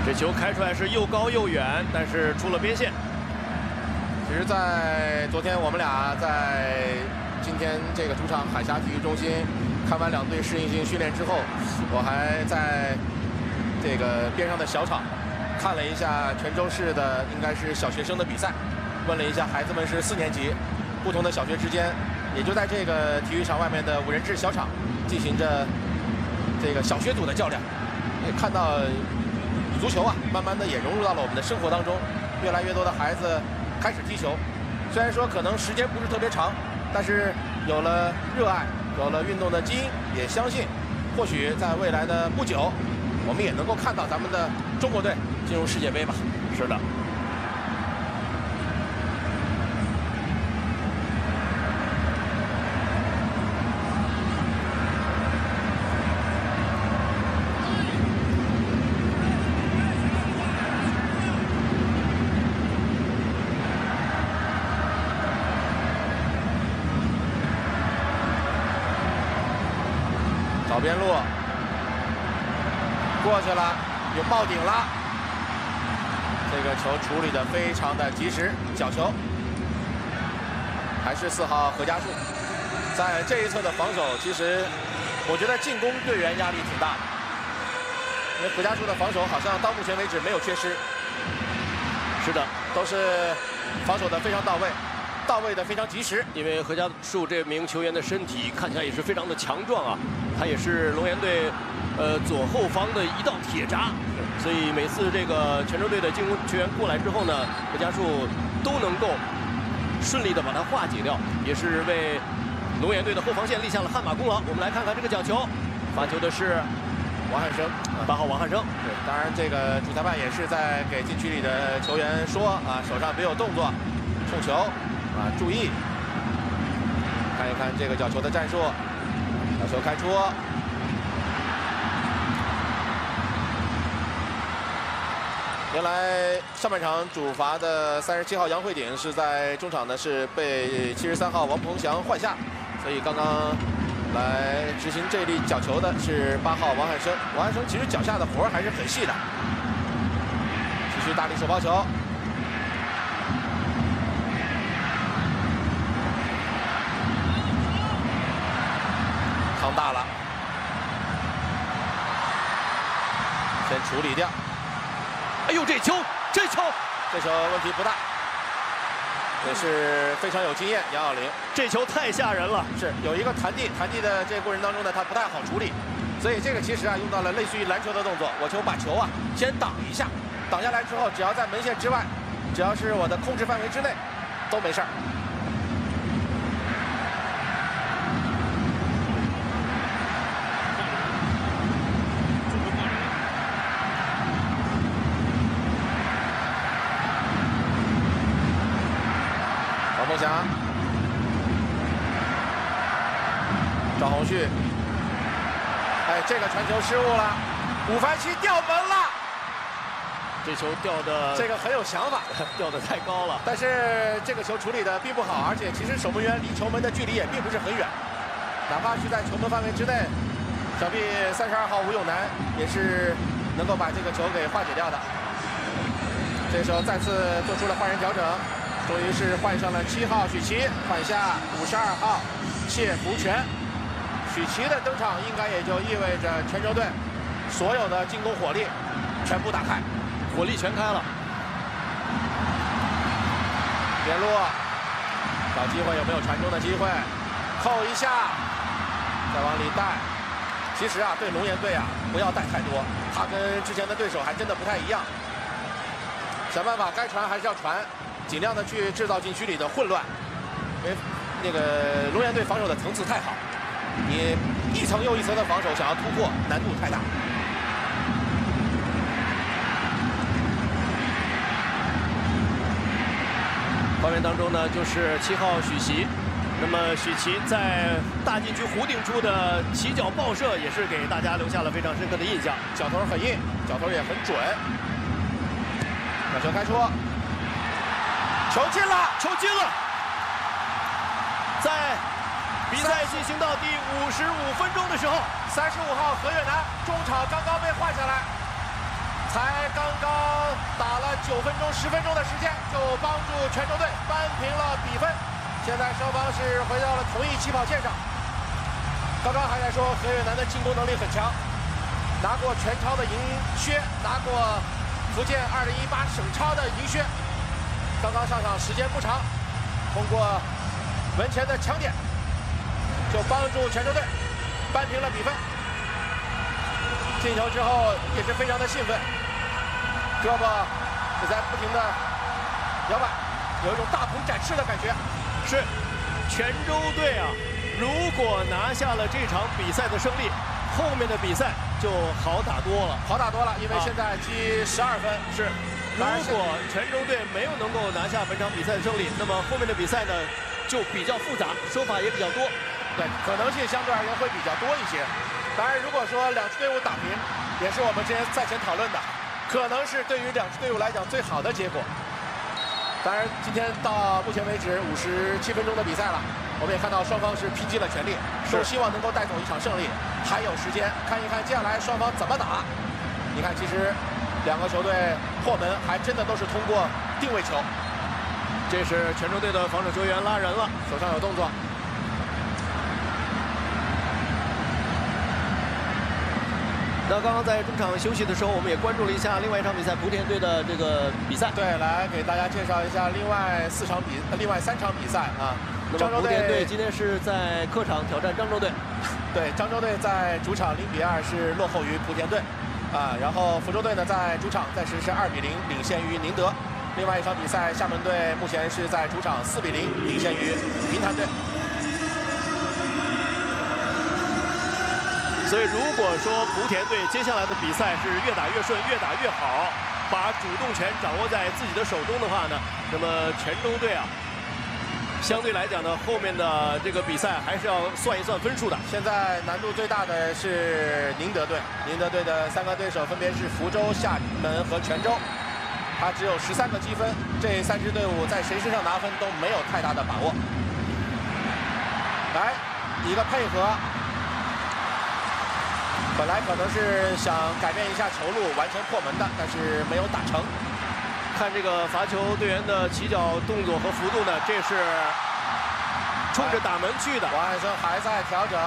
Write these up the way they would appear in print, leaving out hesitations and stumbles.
这球开出来是又高又远，但是出了边线。 其实，在昨天我们俩在今天这个主场海峡体育中心看完两队适应性训练之后，我还在这个边上的小场看了一下泉州市的应该是小学生的比赛，问了一下孩子们是4年级，不同的小学之间，也就在这个体育场外面的5人制小场进行着这个小学组的较量。也看到足球啊，慢慢的也融入到了我们的生活当中，越来越多的孩子开始踢球。虽然说可能时间不是特别长，但是有了热爱，有了运动的基因，也相信或许在未来的不久，我们也能够看到咱们的中国队进入世界杯吧。 是的。 找边路，过去了，又冒顶了。这个球处理的非常的及时，角球。还是4号何家树，在这一侧的防守，其实我觉得进攻队员压力挺大的，因为何家树的防守好像到目前为止没有缺失。 是的， 都是防守的非常到位。到位的非常及时， 因为何家树这名球员的身体看起来也是非常的强壮啊，他也是龙岩队左后方的一道铁闸，所以每次这个泉州队的进攻球员过来之后呢，何家树都能够顺利的把它化解掉，也是为龙岩队的后防线立下了汗马功劳。我们来看看这个角球，发球的是王汉生 ，8号王汉生。 对，当然这个主裁判也是在给禁区里的球员说啊，手上别有动作，冲球。注意，看一看这个角球的战术，角球开出。原来上半场主罚的37号杨慧鼎是在中场呢是被73号王鹏翔换下，所以刚刚来执行这粒角球的是8号王汉生。王汉生其实脚下的活还是很细的，继续大力手抛球。扛大了，先处理掉。 哎呦，这球问题不大，也是非常有经验。杨晓玲， 这球太吓人了。 是有一个弹地的这个过程当中呢，他不太好处理，所以这个其实啊用到了类似于篮球的动作，我把球啊先挡一下，挡下来之后，只要在门线之外，只要是我的控制范围之内，都没事儿。王鹏翔，赵宏旭，哎，这个传球失误了，伍凡希掉门了。 这球掉的这个很有想法， 掉的太高了。 但是这个球处理的并不好，而且其实守门员离球门的距离也并不是很远，哪怕是在球门范围之内，想必32号吴永南也是能够把这个球给化解掉的。这时候再次做出了换人调整。终于是换上了7号许琪，换下52号谢福全。许琪的登场，应该也就意味着泉州队所有的进攻火力全部打开， 火力全开了。 边路找机会，有没有传中的机会？扣一下，再往里带。其实啊，对龙岩队啊，不要带太多，他跟之前的对手还真的不太一样。想办法该传还是要传。尽量的去制造禁区里的混乱，因为那个龙岩队防守的层次太好，你一层又一层的防守想要突破难度太大。 画面当中呢，就是7号许琪。那么许琪在大禁区弧顶处的起脚爆射，也是给大家留下了非常深刻的印象。 脚头很硬，脚头也很准。角球开出。球进了， 在比赛进行到第55分钟的时候， 35号何越南中场刚刚被换下来， 才刚刚打了9分钟、10分钟的时间，就帮助泉州队扳平了比分。现在双方是回到了同一起跑线上。刚刚还在说何越南的进攻能力很强，拿过全超的银靴，拿过福建2018省超的银靴。刚刚上场时间不长，通过门前的抢点，就帮助泉州队扳平了比分。进球之后也是非常的兴奋，胳膊也在不停的摇摆，有一种大鹏展翅的感觉。 是，泉州队啊，如果拿下了这场比赛的胜利，后面的比赛就好打多了， 好打多了，因为现在积12分。 是，如果泉州队没有能够拿下本场比赛的胜利，那么后面的比赛呢就比较复杂，手法也比较多， 对，可能性相对而言会比较多一些。当然，如果说两支队伍打平，也是我们之前赛前讨论的，可能是对于两支队伍来讲最好的结果。当然，今天到目前为止57分钟的比赛了，我们也看到双方是拼尽了全力，都希望能够带走一场胜利。还有时间看一看接下来双方怎么打。你看，其实两个球队破门还真的都是通过定位球。 这是泉州队的防守球员拉人了， 手上有动作。 那刚刚在中场休息的时候，我们也关注了一下另外一场比赛，莆田队的这个比赛。 对，来给大家介绍一下另外3场比赛啊。 漳州队今天是在客场挑战漳州队。 对，漳州队在主场0比2是落后于莆田队，啊，然后福州队呢在主场暂时是2比0领先于宁德。另外一场比赛，厦门队目前是在主场4比0领先于平潭队。 所以，如果说莆田队接下来的比赛是越打越顺、越打越好，把主动权掌握在自己的手中的话呢，那么泉州队啊，相对来讲呢，后面的这个比赛还是要算一算分数的。 现在难度最大的是宁德队，宁德队的3个对手分别是福州、厦门和泉州，他只有13个积分，这3支队伍在谁身上拿分都没有太大的把握。来，一个配合。本来可能是想改变一下球路，完成破门的，但是没有打成。 看这个罚球队员的起脚动作和幅度呢，这是冲着打门去的。 王汉生还在调整。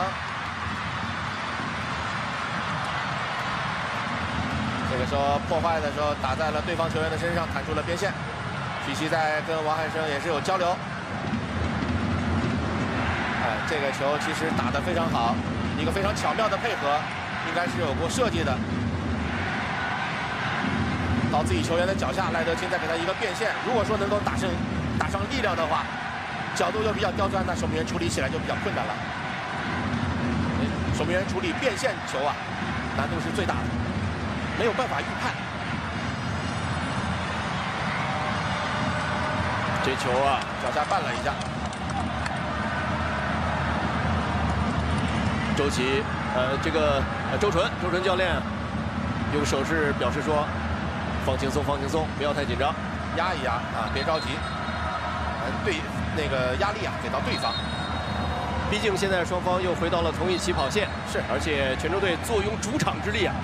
这个时候破坏的时候打在了对方球员的身上，弹出了边线。许昕在跟王汉生也是有交流。哎，这个球其实打得非常好，一个非常巧妙的配合。应该是有过设计的，到自己球员的脚下，赖德钦再给他一个变线。如果说能够打上力量的话，角度又比较刁钻，那守门员处理起来就比较困难了。守门员处理变线球啊，难度是最大的，没有办法预判。 这球啊， 脚下绊了一下。 周琦，周纯教练用手势表示说：“放轻松，放轻松，不要太紧张， 压一压啊，别着急，对那个压力啊给到对方。 毕竟现在双方又回到了同一起跑线， 是， 而且泉州队坐拥主场之利啊。”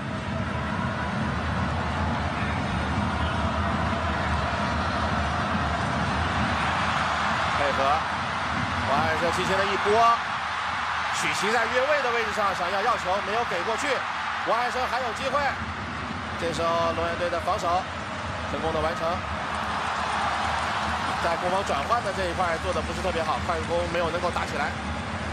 配合，王汉生轻轻的一拨。许昕在越位的位置上想要球，没有给过去。王汉生还有机会。这时候龙岩队的防守成功的完成，在攻防转换的这一块做的不是特别好，快攻没有能够打起来。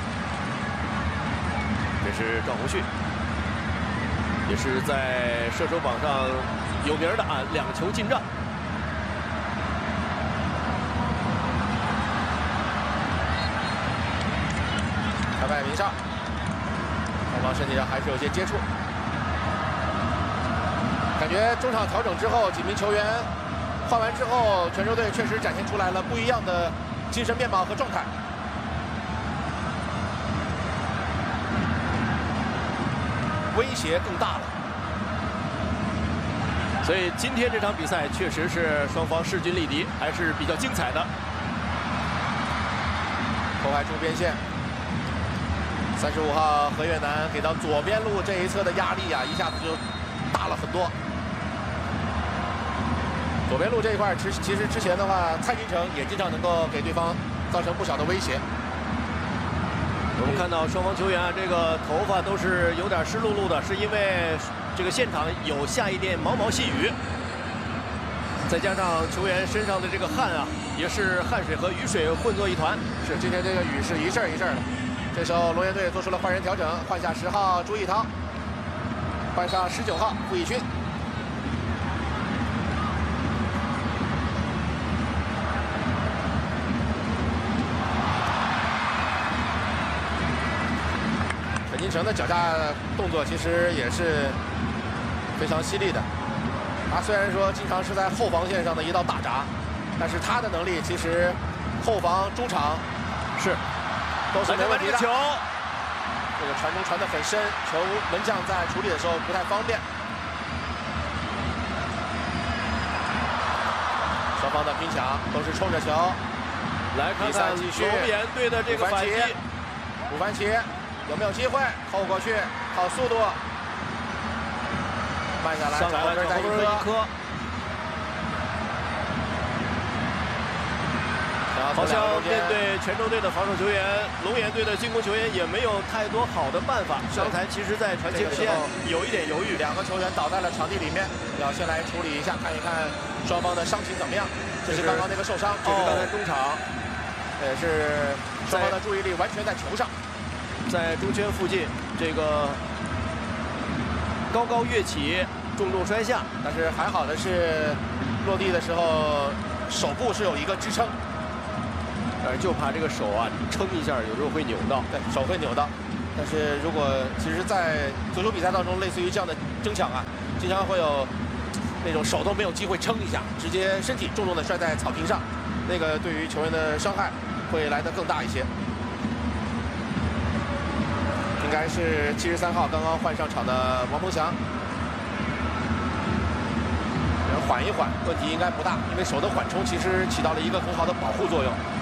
这是赵宏旭，也是在射手榜上有名的啊，2球进账。 开外鸣上，双方身体上还是有些接触。感觉中场调整之后，几名球员换完之后，泉州队确实展现出来了不一样的精神面貌和状态。威胁更大了。 所以今天这场比赛确实是双方势均力敌，还是比较精彩的。 破坏出边线。35号何越南给到左边路这一侧的压力啊，一下子就大了很多。 左边路这一块，其实之前的话，蔡金城也经常能够给对方造成不小的威胁。 我们看到双方球员啊，这个头发都是有点湿漉漉的，是因为这个现场有下一点毛毛细雨，再加上球员身上的这个汗啊，也是汗水和雨水混作一团。 是，今天这个雨是一阵一阵的。这时候龙岩队做出了换人调整，换下10号朱一涛，换上19号傅艺勋。陈金城的脚下动作其实也是非常犀利的。他虽然说经常是在后防线上的一道大闸，但是他的能力其实后防、中场是都是没问题的。 球， 这个传中传得很深，球门将在处理的时候不太方便。双方的拼抢都是冲着球。 来看看龙岩队的这个反击， 吴凡奇有没有机会扣过去？靠速度，慢下来， 上来了， 这儿一颗。 好像面对泉州队的防守球员，龙岩队的进攻球员也没有太多好的办法。刚才其实，在传切之间有一点犹豫， 两个球员倒在了场地里面，要先来处理一下，看一看双方的伤情怎么样。这是刚刚那个受伤， 这是刚才中场， 也是双方的注意力完全在球上， 在中圈附近，这个高高跃起，重重摔下， 但是还好的是落地的时候手部是有一个支撑。 就怕这个手啊撑一下，有时候会扭到。 对，手会扭到。但是如果其实，在足球比赛当中，类似于这样的争抢啊，经常会有那种手都没有机会撑一下，直接身体重重的摔在草坪上，那个对于球员的伤害会来得更大一些。应该是73号刚刚换上场的王鹏翔，缓一缓，问题应该不大，因为手的缓冲其实起到了一个很好的保护作用。